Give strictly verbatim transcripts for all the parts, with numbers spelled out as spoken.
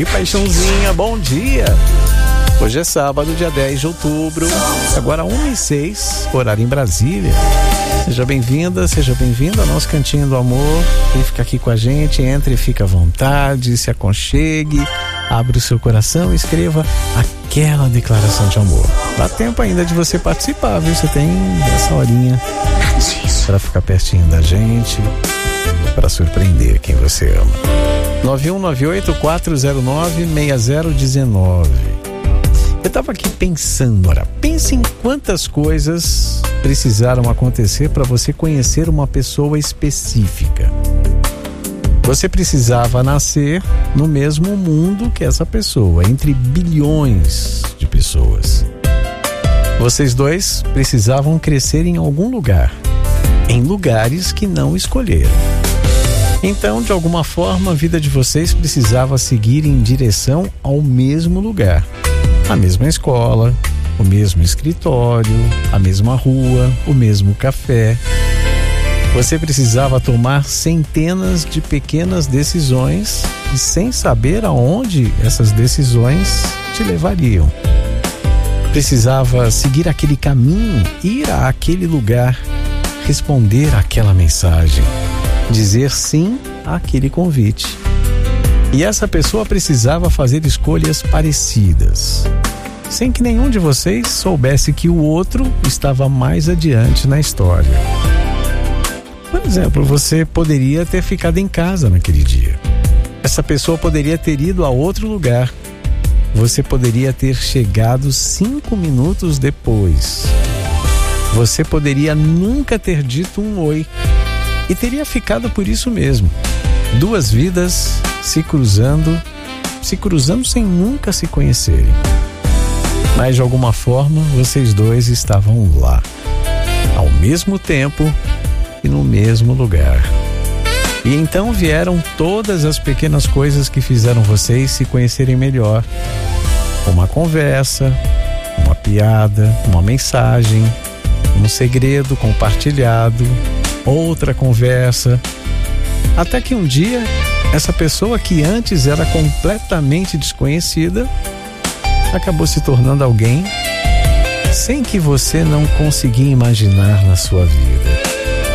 Oi, paixãozinha, bom dia. Hoje é sábado, dia dez de outubro, agora uma e seis, horário em Brasília. Seja bem-vinda, seja bem-vindo ao nosso Cantinho do Amor. Quem fica aqui com a gente, entre e fica à vontade, se aconchegue, abre o seu coração e escreva aquela declaração de amor. Dá tempo ainda de você participar, viu? Você tem essa horinha para ficar pertinho da gente, para surpreender quem você ama. nove um nove oito quatro zero nove seis zero um nove. Eu estava aqui pensando, ora, pense em quantas coisas precisaram acontecer para você conhecer uma pessoa específica. Você precisava nascer no mesmo mundo que essa pessoa, entre bilhões de pessoas. Vocês dois precisavam crescer em algum lugar, em lugares que não escolheram. Então, de alguma forma, a vida de vocês precisava seguir em direção ao mesmo lugar. A mesma escola, o mesmo escritório, a mesma rua, o mesmo café. Você precisava tomar centenas de pequenas decisões e sem saber aonde essas decisões te levariam. Precisava seguir aquele caminho, ir àquele lugar, responder àquela mensagem, dizer sim àquele convite. E essa pessoa precisava fazer escolhas parecidas, sem que nenhum de vocês soubesse que o outro estava mais adiante na história. Por exemplo, você poderia ter ficado em casa naquele dia. Essa pessoa poderia ter ido a outro lugar. Você poderia ter chegado cinco minutos depois. Você poderia nunca ter dito um oi e teria ficado por isso mesmo. Duas vidas se cruzando, se cruzando sem nunca se conhecerem. Mas de alguma forma vocês dois estavam lá, ao mesmo tempo e no mesmo lugar. E então vieram todas as pequenas coisas que fizeram vocês se conhecerem melhor. Uma conversa, uma piada, uma mensagem, um segredo compartilhado, outra conversa. Até que um dia, essa pessoa que antes era completamente desconhecida acabou se tornando alguém sem que você não conseguia imaginar na sua vida.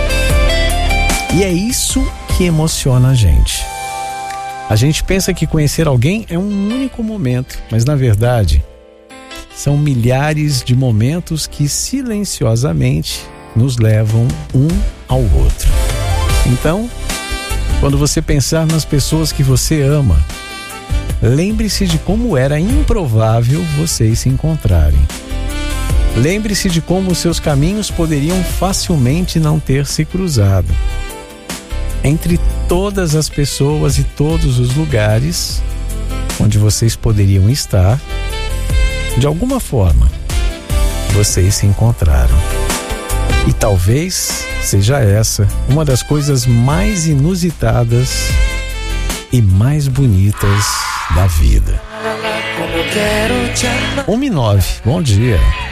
E é isso que emociona a gente. A gente pensa que conhecer alguém é um único momento, mas na verdade são milhares de momentos que silenciosamente nos levam um ao outro. Então, quando você pensar nas pessoas que você ama, lembre-se de como era improvável vocês se encontrarem. Lembre-se de como seus caminhos poderiam facilmente não ter se cruzado. Entre todas as pessoas e todos os lugares onde vocês poderiam estar, de alguma forma, vocês se encontraram. E talvez seja essa uma das coisas mais inusitadas e mais bonitas da vida. Um e nove, bom dia.